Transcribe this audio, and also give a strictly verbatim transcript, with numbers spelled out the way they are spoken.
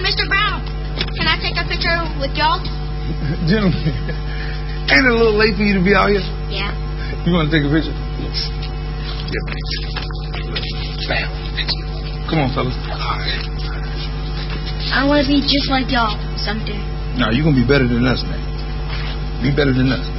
Mister Brown, can I take a picture with y'all? Gentlemen, ain't it a little late for you to be out here? Yeah. You want to take a picture? Yeah. Bam. Come on, fellas. All right. I want to be just like y'all someday. No, you're going to be better than us, man. Be better than us.